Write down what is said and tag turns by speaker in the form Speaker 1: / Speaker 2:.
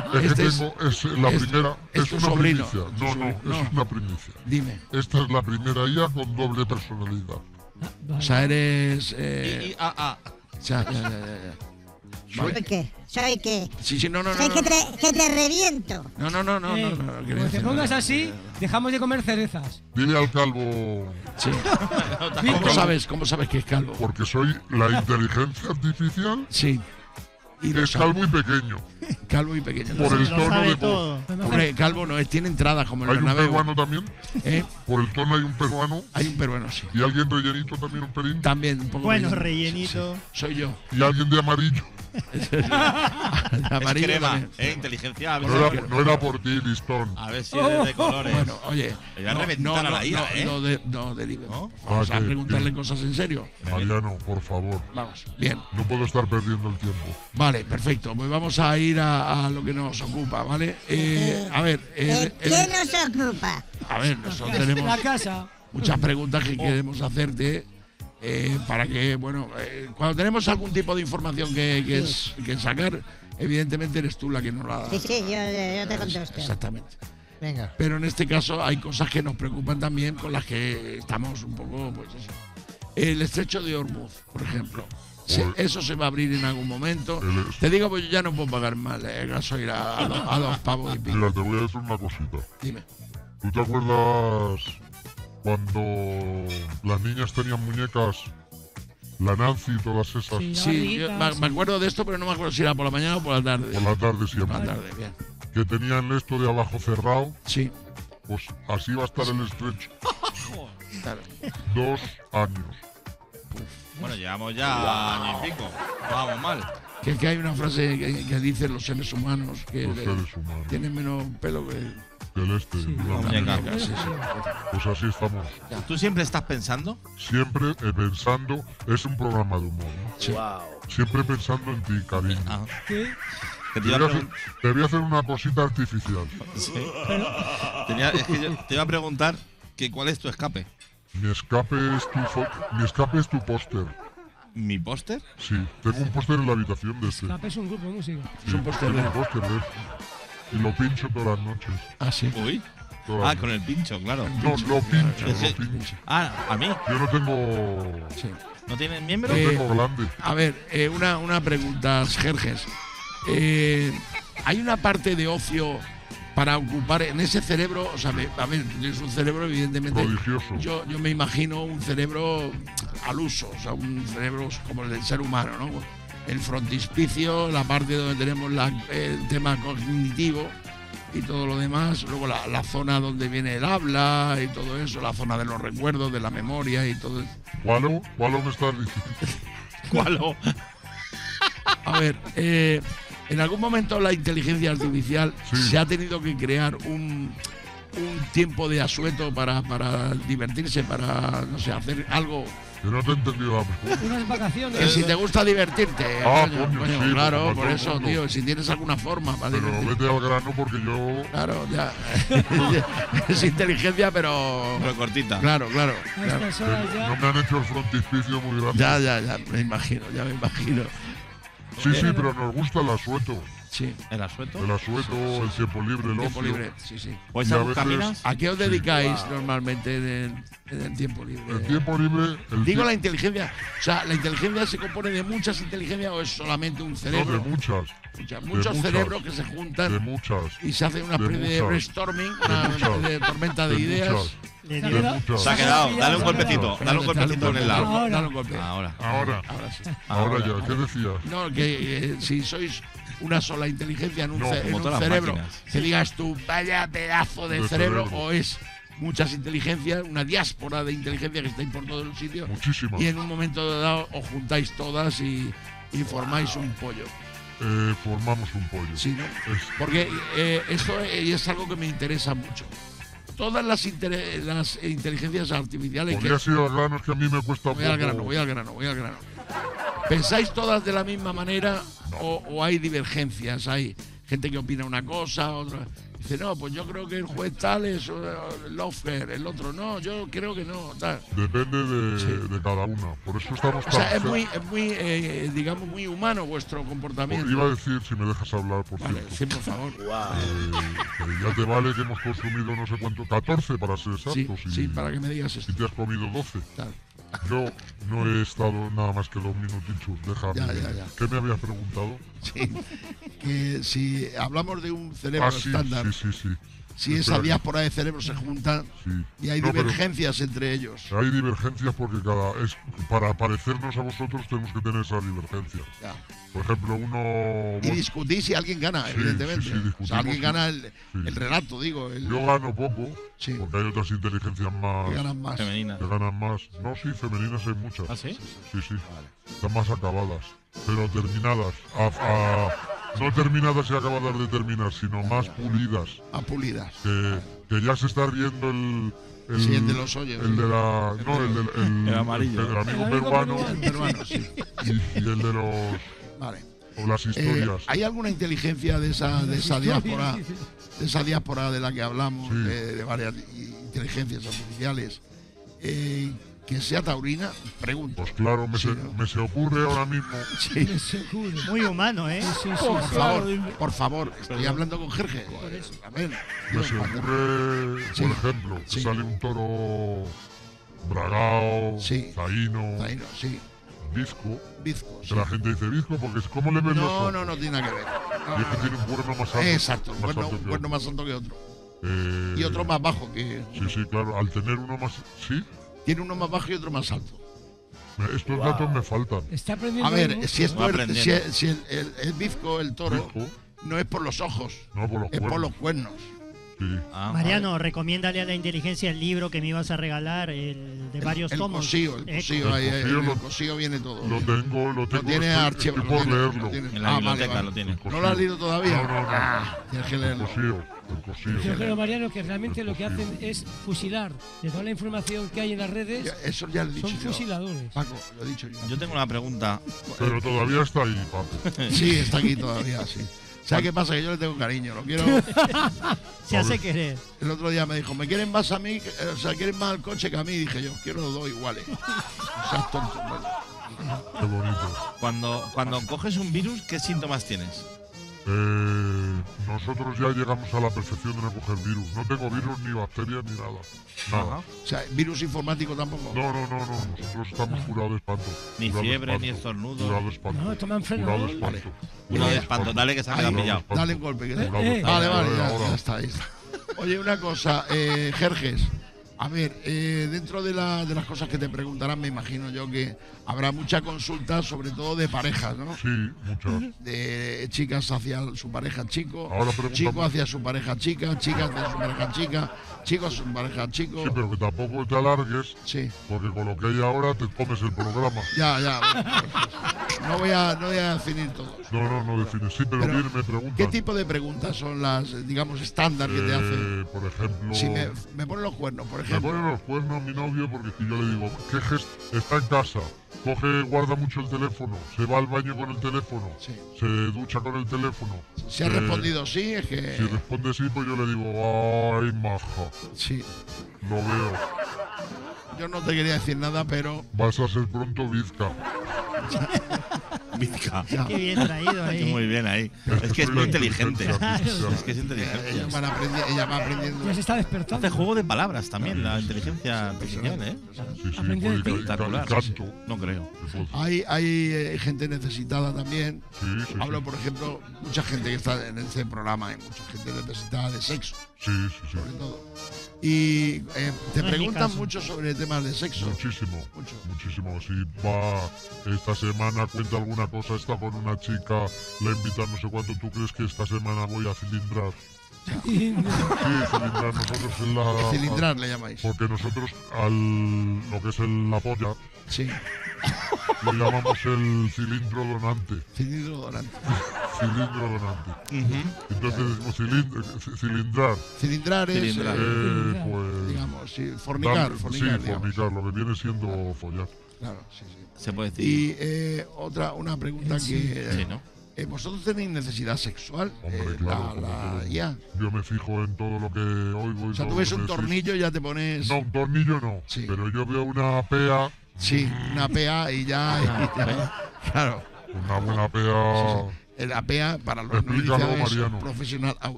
Speaker 1: Es que
Speaker 2: Este
Speaker 1: es la primera.
Speaker 2: es
Speaker 1: Es
Speaker 2: tu
Speaker 1: una
Speaker 2: sobrino.
Speaker 1: primicia.
Speaker 2: Tu
Speaker 1: No,
Speaker 2: sobrino.
Speaker 1: no, es una primicia.
Speaker 2: Dime.
Speaker 1: Esta es la primera IA con doble personalidad.
Speaker 2: O sea, eres. O sea,
Speaker 3: ¿Soy qué? ¿Soy qué?
Speaker 2: Sí, no.
Speaker 3: Soy que te reviento.
Speaker 2: No.
Speaker 4: Como te pongas así, dejamos de comer cerezas.
Speaker 1: Dile al calvo.
Speaker 2: Sí. ¿Cómo sabes que es calvo?
Speaker 1: Porque soy la inteligencia artificial.
Speaker 2: Sí. Y
Speaker 1: es calvo y pequeño.
Speaker 2: Calvo y pequeño.
Speaker 1: Por el tono de voz.
Speaker 2: Hombre, calvo no es, tiene entradas como el
Speaker 1: ¿Hay un
Speaker 2: Bernabéu.
Speaker 1: peruano también? Por el tono hay un peruano.
Speaker 2: Hay un peruano, sí.
Speaker 1: ¿Y alguien rellenito también, un pelín?
Speaker 2: También, un poco.
Speaker 5: Bueno, rellenito.
Speaker 2: Sí, soy yo.
Speaker 1: ¿Y alguien de amarillo?
Speaker 2: Amarillo
Speaker 6: es crema,
Speaker 2: también.
Speaker 6: inteligencia. A ver
Speaker 1: No era por ti, listón.
Speaker 6: A ver si eres de colores.
Speaker 2: Bueno, oye.
Speaker 6: Voy a reventar a la IA,
Speaker 2: No, derive.
Speaker 6: ¿No?
Speaker 2: Vamos a
Speaker 1: que-
Speaker 2: preguntarle cosas en serio.
Speaker 1: Mariano, por favor.
Speaker 2: Vamos, bien.
Speaker 1: No puedo estar perdiendo el tiempo.
Speaker 2: Vale, perfecto. Pues vamos a ir a lo que nos ocupa, ¿vale? A ver.
Speaker 3: ¿Qué nos ocupa?
Speaker 2: A ver, nosotros tenemos
Speaker 4: La casa.
Speaker 2: muchas preguntas que queremos hacerte para que, bueno, cuando tenemos algún tipo de información que sacar, evidentemente eres tú la que nos la da.
Speaker 3: Sí, yo te contesto.
Speaker 2: Exactamente.
Speaker 5: Venga.
Speaker 2: Pero en este caso hay cosas que nos preocupan también con las que estamos un poco, pues eso. El estrecho de Hormuz, por ejemplo. Eso se va a abrir en algún momento. Te digo, pues yo ya no puedo pagar mal gasoil a 2 pavos y pico.
Speaker 1: Mira, te voy a decir una cosita.
Speaker 2: Dime.
Speaker 1: ¿Tú te acuerdas cuando las niñas tenían muñecas? La Nancy y todas esas.
Speaker 2: Sí, yo me acuerdo de esto, pero no me acuerdo si era por la mañana o por la tarde.
Speaker 1: Por la tarde siempre.
Speaker 2: Por la tarde, bien.
Speaker 1: Que tenían esto de abajo cerrado.
Speaker 2: Sí.
Speaker 1: Pues así va a estar el estrecho.
Speaker 2: Claro.
Speaker 1: 2 años.
Speaker 6: Bueno, llevamos ya año y pico. Vamos mal.
Speaker 2: Que hay una frase que dicen los seres humanos que
Speaker 1: Los seres humanos.
Speaker 2: tienen menos pelo que
Speaker 1: El este.
Speaker 6: la muñeca.
Speaker 2: Sí.
Speaker 1: Pues así estamos.
Speaker 6: ¿Tú siempre estás pensando?
Speaker 1: Siempre pensando. Es un programa de humor, ¿no?
Speaker 2: Sí.
Speaker 1: Siempre pensando en ti, cariño.
Speaker 6: Ah.
Speaker 4: ¿Qué?
Speaker 6: Que
Speaker 1: Te voy a hacer una cosita artificial.
Speaker 6: Sí. Es que yo te iba a preguntar que cuál es tu escape.
Speaker 1: Mi escape es tu póster.
Speaker 6: ¿Mi póster?
Speaker 1: Sí, tengo un póster en la habitación de este.
Speaker 4: Escape es un grupo de música.
Speaker 2: Es un póster
Speaker 1: Tengo
Speaker 2: de.
Speaker 1: un póster de este. Y lo pincho todas las noches.
Speaker 2: Ah, sí.
Speaker 6: Uy.
Speaker 1: Todas
Speaker 6: Con el pincho, claro.
Speaker 1: No, lo pincho.
Speaker 6: Ah, ¿a mí?
Speaker 1: Yo no tengo.
Speaker 2: Sí.
Speaker 6: ¿No tienes miembro?
Speaker 1: No tengo glande.
Speaker 2: A ver, una pregunta, Jerjes. ¿Hay una parte de ocio para ocupar en ese cerebro? O sea, a ver, es un cerebro evidentemente.
Speaker 1: Prodigioso.
Speaker 2: Yo me imagino un cerebro al uso, o sea, un cerebro como el del ser humano, ¿no? El frontispicio, la parte donde tenemos el tema cognitivo y todo lo demás, luego la zona donde viene el habla y todo eso, la zona de los recuerdos, de la memoria y todo eso.
Speaker 1: ¿Cuál me estás diciendo?
Speaker 6: ¿Cuál?
Speaker 2: A ver, en algún momento la inteligencia artificial se ha tenido que crear un tiempo de asueto para divertirse, para, no sé, hacer algo.
Speaker 1: Que no te he entendido la pregunta.
Speaker 4: Unas vacaciones.
Speaker 2: Que si te gusta divertirte,
Speaker 1: coño, sí,
Speaker 2: claro,
Speaker 1: como
Speaker 2: por
Speaker 1: todo
Speaker 2: eso,
Speaker 1: el mundo.
Speaker 2: tío, si tienes alguna forma para
Speaker 1: Pero
Speaker 2: divertirte.
Speaker 1: vete al grano porque yo.
Speaker 2: Claro, ya. Es inteligencia, pero.
Speaker 6: Pero cortita.
Speaker 2: Claro.
Speaker 4: A estas horas
Speaker 1: No
Speaker 4: ya.
Speaker 1: me han hecho el frontispicio muy grande.
Speaker 2: Ya, me imagino.
Speaker 1: Sí, pero nos gusta el asueto.
Speaker 2: Sí.
Speaker 6: ¿El asueto?
Speaker 1: El asueto, el tiempo libre, el
Speaker 2: Tiempo
Speaker 1: ocio.
Speaker 2: libre, sí.
Speaker 6: ¿Pues
Speaker 1: Y a
Speaker 6: aún
Speaker 1: veces-
Speaker 6: caminas?
Speaker 2: ¿A qué os dedicáis normalmente en el tiempo libre?
Speaker 1: El tiempo libre.
Speaker 2: Digo la inteligencia. O sea, ¿la inteligencia se compone de muchas inteligencias o es solamente un
Speaker 1: No,
Speaker 2: cerebro?
Speaker 1: de muchas.
Speaker 2: Muchos
Speaker 1: muchas.
Speaker 2: cerebros que se juntan
Speaker 1: De muchas.
Speaker 2: y se hace una
Speaker 1: de
Speaker 2: especie de
Speaker 1: muchas.
Speaker 2: brainstorming, una
Speaker 1: muchas.
Speaker 2: especie de tormenta de ideas.
Speaker 1: muchas.
Speaker 5: Le
Speaker 1: De
Speaker 5: dio-
Speaker 1: muchas.
Speaker 6: Se ha quedado. Dale un golpecito. Dale un golpecito en el lado.
Speaker 4: Ahora.
Speaker 2: Dale un golpe.
Speaker 6: Ahora.
Speaker 1: Ahora
Speaker 2: Sí.
Speaker 1: ya, ¿qué decías?
Speaker 2: No, que si sois una sola inteligencia en un,
Speaker 1: No,
Speaker 2: en
Speaker 6: como
Speaker 2: un
Speaker 6: todas las
Speaker 2: cerebro,
Speaker 6: máquinas.
Speaker 2: que digas tú, vaya pedazo de
Speaker 1: De
Speaker 2: cerebro,
Speaker 1: cerebro.
Speaker 2: o es muchas inteligencias, una diáspora de inteligencia que estáis por todos los sitios,
Speaker 1: Muchísimas.
Speaker 2: y en un momento dado os juntáis todas y formáis un pollo.
Speaker 1: Formamos un pollo.
Speaker 2: Sí, ¿no?
Speaker 1: Es-
Speaker 2: Porque esto es algo que me interesa mucho. Todas las inteligencias artificiales que...
Speaker 1: Podría ser al grano, es que a mí me cuesta
Speaker 2: Voy al
Speaker 1: poco.
Speaker 2: grano. ¿Pensáis todas de la misma manera o hay divergencias? Hay gente que opina una cosa, otra. Dice, no, pues yo creo que el juez tal es Lofger, el otro no, yo creo que no, tal.
Speaker 1: Depende de cada una. Por eso estamos
Speaker 2: O sea,
Speaker 1: tan
Speaker 2: es muy digamos, muy humano vuestro comportamiento.
Speaker 1: Iba a decir, si me dejas hablar, por
Speaker 2: Vale,
Speaker 1: cierto.
Speaker 2: sí, por favor.
Speaker 1: Que ya te vale que hemos consumido no sé cuánto, 14 para ser
Speaker 2: Sí,
Speaker 1: exactos.
Speaker 2: sí, para que me digas esto.
Speaker 1: Y te has comido 12.
Speaker 2: Tal.
Speaker 1: Yo no he estado nada más que 2 minutitos. Déjame.
Speaker 2: Ya.
Speaker 1: ¿Qué me habías preguntado?
Speaker 2: Sí. Que si hablamos de un cerebro
Speaker 1: Sí,
Speaker 2: estándar,
Speaker 1: sí.
Speaker 2: si esa
Speaker 1: Espera.
Speaker 2: diáspora de cerebros se juntan
Speaker 1: Sí.
Speaker 2: y hay
Speaker 1: No, pero
Speaker 2: divergencias entre ellos.
Speaker 1: hay divergencias porque para parecernos a vosotros tenemos que tener esas divergencias.
Speaker 2: Ya.
Speaker 1: Por ejemplo,
Speaker 2: Y discutís si alguien gana,
Speaker 1: Sí,
Speaker 2: evidentemente.
Speaker 1: sí, discutimos,
Speaker 2: o sea, alguien
Speaker 1: sí.
Speaker 2: gana
Speaker 1: Sí.
Speaker 2: el relato, digo.
Speaker 1: yo gano poco,
Speaker 2: Sí.
Speaker 1: porque hay otras inteligencias más
Speaker 2: Que ganan más.
Speaker 6: Femenina.
Speaker 1: que ganan más. No, sí, femeninas hay muchas.
Speaker 6: ¿Ah, sí?
Speaker 1: Sí. Están más acabadas, pero terminadas. No terminadas y acabadas de terminar, sino más pulidas.
Speaker 2: A pulidas.
Speaker 1: Que ya se está riendo el
Speaker 2: Sí, el de los hoyos.
Speaker 1: El de la. No,
Speaker 6: El amarillo.
Speaker 1: El del amigo peruano.
Speaker 2: El peruano, sí.
Speaker 1: Y el de los.
Speaker 2: Vale.
Speaker 1: O las historias.
Speaker 2: ¿Hay alguna inteligencia de esa diáspora, de la que hablamos,
Speaker 1: Sí.
Speaker 2: de varias inteligencias artificiales, que sea taurina? Pregunto.
Speaker 1: Pues claro,
Speaker 2: Sí, ¿no?
Speaker 1: me se ocurre ahora mismo.
Speaker 2: Sí.
Speaker 5: Muy humano, ¿eh?
Speaker 2: Por favor, estoy hablando con Jorge. A ver.
Speaker 1: Me se ocurre,
Speaker 2: Sí.
Speaker 1: por ejemplo,
Speaker 2: Sí.
Speaker 1: que sale un toro bragao,
Speaker 2: Sí.
Speaker 1: zaino,
Speaker 2: Taino, sí.
Speaker 1: bizco.
Speaker 2: Bizco. Sí.
Speaker 1: Que la gente dice bizco porque es como le ven los ojos.
Speaker 2: No tiene nada que ver.
Speaker 1: Y es que tiene un cuerno más alto.
Speaker 2: Exacto, un
Speaker 1: más
Speaker 2: cuerno,
Speaker 1: alto
Speaker 2: un
Speaker 1: que
Speaker 2: cuerno
Speaker 1: otro.
Speaker 2: más alto que otro.
Speaker 1: Eh,
Speaker 2: Y otro más bajo que.
Speaker 1: Sí, claro. Al tener uno más. Sí,
Speaker 2: Tiene uno más bajo y otro más alto.
Speaker 1: estos datos me faltan.
Speaker 4: Está aprendiendo.
Speaker 2: A ver,
Speaker 4: mucho,
Speaker 2: si es
Speaker 4: ¿eh?
Speaker 6: Va aprendiendo.
Speaker 2: si el bizco, el toro,
Speaker 1: Bizco,
Speaker 2: no es por los ojos,
Speaker 1: no por los
Speaker 2: es por los
Speaker 1: cuernos.
Speaker 2: cuernos.
Speaker 1: Sí.
Speaker 6: Ah,
Speaker 5: Mariano, recomiéndale a la inteligencia el libro que me ibas a regalar, el de varios
Speaker 2: El
Speaker 5: tomos.
Speaker 2: cosío, el cosío,
Speaker 1: El
Speaker 2: ahí,
Speaker 1: cosío
Speaker 2: en
Speaker 1: lo-
Speaker 2: el cosío viene todo.
Speaker 1: Lo tengo,
Speaker 2: Lo tiene
Speaker 1: estoy
Speaker 2: archivo.
Speaker 1: por leerlo.
Speaker 6: En la biblioteca lo tiene.
Speaker 2: ¿No lo has leído todavía?
Speaker 1: No.
Speaker 2: Tienes que
Speaker 1: El
Speaker 2: leerlo.
Speaker 1: cosío.
Speaker 4: Yo creo, Mariano, que realmente lo que hacen es fusilar de toda la información que hay en las redes.
Speaker 2: Eso ya lo he dicho
Speaker 4: Son
Speaker 2: yo.
Speaker 4: fusiladores.
Speaker 2: Paco, lo he dicho yo.
Speaker 6: Yo tengo una pregunta.
Speaker 1: Pero todavía está ahí, Paco.
Speaker 2: Sí, está aquí todavía, sí. ¿Sabes qué pasa? Que yo le tengo cariño, lo quiero.
Speaker 5: Se hace querer.
Speaker 2: El otro día me dijo, ¿me quieren más a mí? O sea, ¿quieren más al coche que a mí? Dije yo, quiero los dos iguales. O sea, tonto. ¿no?
Speaker 1: Qué bonito.
Speaker 6: Cuando coges un virus, ¿qué síntomas tienes?
Speaker 1: Nosotros ya llegamos a la perfección de no coger virus. No tengo virus, ni bacterias, ni nada. Nada.
Speaker 6: Ajá.
Speaker 2: O sea, virus informático tampoco.
Speaker 1: No. Nosotros estamos curados de espanto.
Speaker 6: Ni
Speaker 1: Curados de
Speaker 6: fiebre,
Speaker 1: espanto.
Speaker 6: ni estornudo.
Speaker 1: Curados de espanto.
Speaker 4: No, toman
Speaker 1: Curados de
Speaker 4: frenador.
Speaker 1: espanto.
Speaker 6: Uno de espanto, dale que se me ha
Speaker 2: Ahí,
Speaker 6: pillado.
Speaker 2: Dale un golpe. Que
Speaker 1: Curados de espanto.
Speaker 2: Vale,
Speaker 1: Ahora.
Speaker 2: ya está, ahí está. Oye, una cosa, Jerjes. A ver, dentro de las cosas que te preguntarán, me imagino yo que habrá mucha consulta, sobre todo de parejas, ¿no?
Speaker 1: Sí, muchas.
Speaker 2: De chicas hacia su pareja chico,
Speaker 1: Ahora preguntamos.
Speaker 2: chico hacia su pareja chica, chica hacia su pareja chica, chico hacia su pareja chico.
Speaker 1: Sí, pero que tampoco te alargues,
Speaker 2: Sí,
Speaker 1: porque con lo que hay ahora te comes el programa.
Speaker 2: ya. No voy a definir todos.
Speaker 1: No defines. Sí, pero
Speaker 2: Pero,
Speaker 1: bien, me preguntan.
Speaker 2: ¿Qué tipo de preguntas son las, digamos, estándar que te hacen?
Speaker 1: Por ejemplo.
Speaker 2: Si me ponen los cuernos, por
Speaker 1: Me
Speaker 2: ejemplo.
Speaker 1: pone los cuernos mi novio porque si yo le digo, está en casa, guarda mucho el teléfono, se va al baño con el teléfono,
Speaker 2: Sí.
Speaker 1: se ducha con el teléfono.
Speaker 2: Si ha respondido sí, es que.
Speaker 1: Si responde sí, pues yo le digo, ay, maja,
Speaker 2: Sí.
Speaker 1: lo veo,
Speaker 2: Yo no te quería decir nada, pero.
Speaker 1: vas a ser pronto bizca.
Speaker 6: Vizca.
Speaker 2: Ya.
Speaker 5: Qué bien traído ahí.
Speaker 6: Muy bien ahí. Es que es
Speaker 1: Soy
Speaker 6: muy
Speaker 1: la
Speaker 6: inteligente.
Speaker 1: inteligencia artificial.
Speaker 6: Es que es inteligente.
Speaker 2: Ella va aprendiendo.
Speaker 4: Ya se está despertando.
Speaker 6: Hace juego de palabras también, la inteligencia artificial, ¿eh?
Speaker 1: Sí,
Speaker 4: Aprende de
Speaker 1: pues,
Speaker 4: ti.
Speaker 6: Espectacular.
Speaker 1: canto.
Speaker 6: No creo.
Speaker 1: Pues,
Speaker 2: Hay gente necesitada también.
Speaker 1: sí.
Speaker 2: Hablo, por ejemplo, mucha gente que está en este programa, hay mucha gente necesitada de sexo,
Speaker 1: Sí.
Speaker 2: sobre todo. Y te
Speaker 5: No es mi
Speaker 2: preguntan
Speaker 5: caso.
Speaker 2: mucho sobre temas de sexo.
Speaker 1: Muchísimo.
Speaker 2: Mucho.
Speaker 1: Muchísimo. Si va esta semana, cuenta alguna cosa, está con una chica, la invita no sé cuánto, ¿tú crees que esta semana voy a cilindrar? Sí, cilindrar nosotros en la...
Speaker 2: Cilindrar le llamáis.
Speaker 1: Porque nosotros lo que es la polla,
Speaker 2: Sí,
Speaker 1: lo llamamos el cilindro donante.
Speaker 2: cilindro donante.
Speaker 1: Cilindro donante. Entonces decimos cilindrar.
Speaker 2: Cilindrar es,
Speaker 6: Cilindrar.
Speaker 1: Pues...
Speaker 2: digamos, sí, fornicar,
Speaker 1: sí,
Speaker 2: fornicar, digamos.
Speaker 1: fornicar, lo que viene siendo follar.
Speaker 2: Claro, sí.
Speaker 6: Se puede decir.
Speaker 2: Y una pregunta que
Speaker 6: Sí, ¿no?
Speaker 2: ¿Vosotros tenéis necesidad sexual?
Speaker 1: Hombre, claro, como todo.
Speaker 2: Ya.
Speaker 1: Yo me fijo en todo lo que oigo y
Speaker 2: O sea,
Speaker 1: todo
Speaker 2: tú ves
Speaker 1: lo
Speaker 2: un
Speaker 1: que
Speaker 2: tornillo y ya te pones...
Speaker 1: No, un tornillo no.
Speaker 2: Sí.
Speaker 1: Pero yo veo una pea,
Speaker 2: Sí, una PA y ya... Claro.
Speaker 1: una buena pea.
Speaker 2: La PA, para los no
Speaker 1: Explícalo,
Speaker 2: iniciados, es
Speaker 1: Mariano.
Speaker 2: profesional